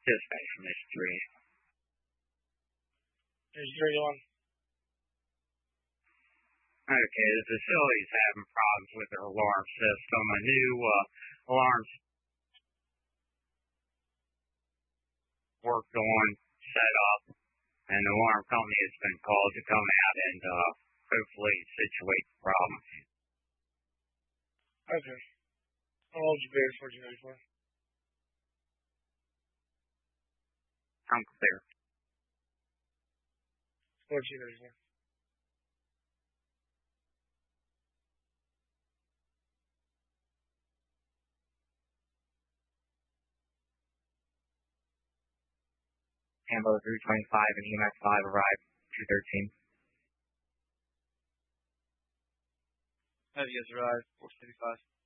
Dispatch from this 3. There's 3-1. Okay, the facility's having problems with their alarm system. A new alarm worked on, set up, and the alarm company has been called to come out and hopefully situate the problem. Okay. How old you bear 1494? I'm clear. 1494. Hambo 325 and EMS 5 arrived 213. Have you guys arrived? 475.